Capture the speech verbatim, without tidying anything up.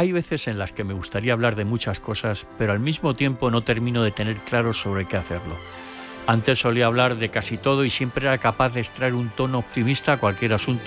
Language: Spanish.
Hay veces en las que me gustaría hablar de muchas cosas, pero al mismo tiempo no termino de tener claro sobre qué hacerlo. Antes solía hablar de casi todo y siempre era capaz de extraer un tono optimista a cualquier asunto.